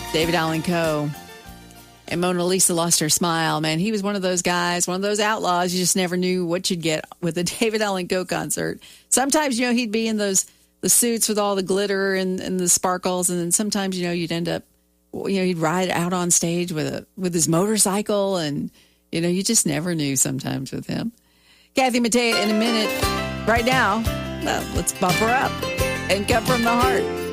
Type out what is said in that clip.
David Allan Coe. And Mona Lisa lost her smile. Man, he was one of those guys, one of those outlaws. You just never knew what you'd get with a David Allan Coe concert. Sometimes, he'd be in the suits with all the glitter and the sparkles. And then sometimes, you'd end up, he'd ride out on stage with his motorcycle. And, you just never knew sometimes with him. Kathy Mattea in a minute. Right now, well, let's bump her up and Come From the Heart.